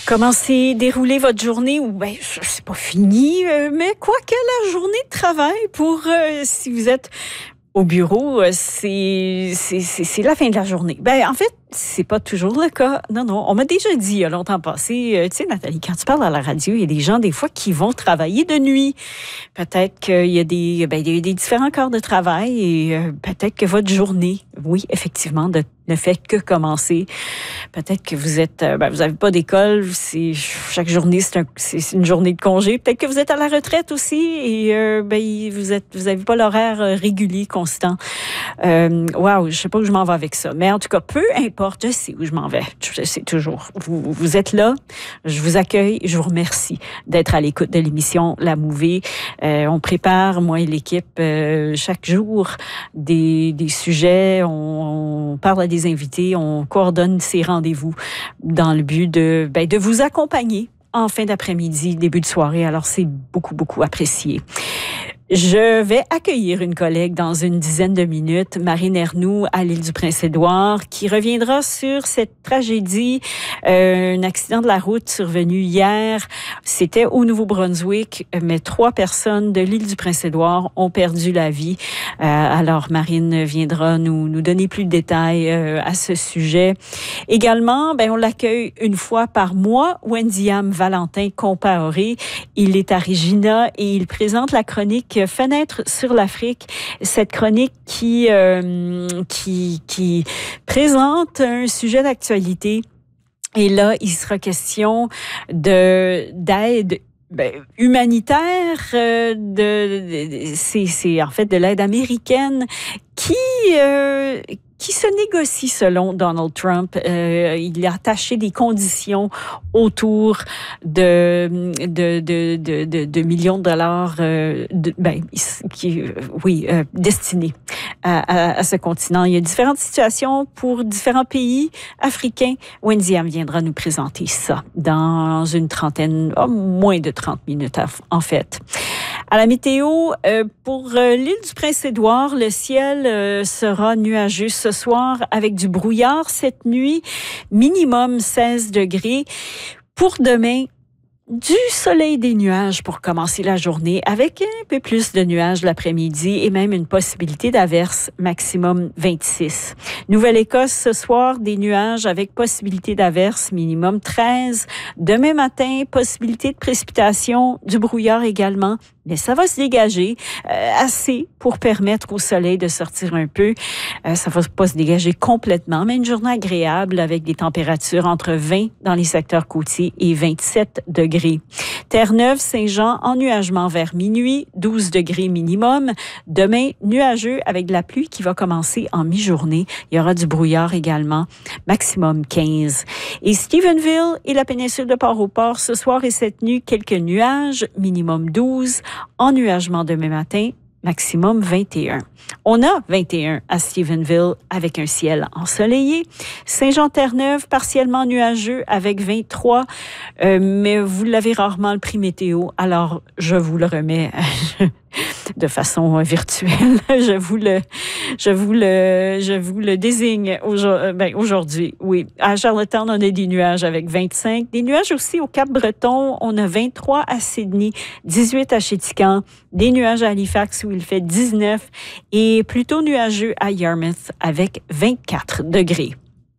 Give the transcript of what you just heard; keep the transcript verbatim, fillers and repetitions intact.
Comment s'est déroulée votre journée? Ou ben, c'est pas fini, euh, mais quoi que la journée de travail pour euh, si vous êtes au bureau, euh, c'est, c'est, c'est, c'est la fin de la journée. Ben, en fait, c'est pas toujours le cas. Non, non. On m'a déjà dit il y a longtemps passé, euh, tu sais, Nathalie, quand tu parles à la radio, il y a des gens, des fois, qui vont travailler de nuit. Peut-être qu'il y a des, ben, il y a des différents corps de travail et euh, peut-être que votre journée, oui, effectivement, de, ne fait que commencer. Peut-être que vous êtes, euh, ben, vous n'avez pas d'école. C'est, chaque journée, c'est, un, c'est, c'est une journée de congé. Peut-être que vous êtes à la retraite aussi et euh, ben, vous êtes, vous n'avez pas l'horaire régulier, constant. Euh, wow, je sais pas où je m'en vais avec ça. Mais en tout cas, peu importe, je sais où je m'en vais. Je sais toujours. Vous, vous êtes là. Je vous accueille. Je vous remercie d'être à l'écoute de l'émission La Mouvée. Euh, on prépare, moi et l'équipe, euh, chaque jour des, des sujets. On, on parle à des invités. On coordonne ces rendez-vous dans le but de, ben, de vous accompagner en fin d'après-midi, début de soirée. Alors, c'est beaucoup, beaucoup apprécié. Je vais accueillir une collègue dans une dizaine de minutes, Marine Ernoult, à l'île du Prince-Édouard, qui reviendra sur cette tragédie, euh, un accident de la route survenu hier. C'était au Nouveau-Brunswick, mais trois personnes de l'île du Prince-Édouard ont perdu la vie. Euh, alors, Marine viendra nous, nous donner plus de détails euh, à ce sujet. Également, ben, on l'accueille une fois par mois, Wendiam Valentin Compaoré. Il est à Regina et il présente la chronique Fenêtre sur l'Afrique, cette chronique qui, euh, qui, qui présente un sujet d'actualité. Et là, il sera question de, d'aide ben, humanitaire, euh, de, de, c'est, c'est en fait de l'aide américaine qui... Euh, qui se négocie selon Donald Trump. Euh, il a attaché des conditions autour de, de, de, de, de, de millions de dollars euh, de, ben, qui, oui, euh, destinés à, à, à ce continent. Il y a différentes situations pour différents pays africains. Wendiam viendra nous présenter ça dans une trentaine, oh, moins de trente minutes en fait. À la météo, euh, pour euh, l'île du Prince-Édouard, le ciel euh, sera nuageux ce soir avec du brouillard cette nuit, minimum seize degrés. Pour demain, du soleil, des nuages pour commencer la journée avec un peu plus de nuages l'après-midi et même une possibilité d'averse, maximum vingt-six. Nouvelle-Écosse ce soir, des nuages avec possibilité d'averse, minimum treize. Demain matin, possibilité de précipitation, du brouillard également. Mais ça va se dégager euh, assez pour permettre au soleil de sortir un peu. Euh, ça va pas se dégager complètement, mais une journée agréable avec des températures entre vingt dans les secteurs côtiers et vingt-sept degrés. Terre-Neuve, Saint-Jean, ennuagement vers minuit, douze degrés minimum. Demain, nuageux avec de la pluie qui va commencer en mi-journée. Il y aura du brouillard également, maximum quinze. Et Stephenville et la péninsule de Port-au-Port, ce soir et cette nuit, quelques nuages, minimum douze. Ennuagement demain matin, maximum vingt et un. On a vingt et un à Stephenville avec un ciel ensoleillé. Saint-Jean-Terre-Neuve, partiellement nuageux avec vingt-trois. Euh, mais vous l'avez rarement le prix météo, alors je vous le remets de façon virtuelle. Je vous le, je vous le, je vous le désigne aujourd'hui, ben aujourd'hui. Oui, à Charlottetown, on a des nuages avec vingt-cinq. Des nuages aussi au Cap-Breton. On a vingt-trois à Sydney, dix-huit à Chéticamp. Des nuages à Halifax où il fait dix-neuf et plutôt nuageux à Yarmouth avec vingt-quatre degrés.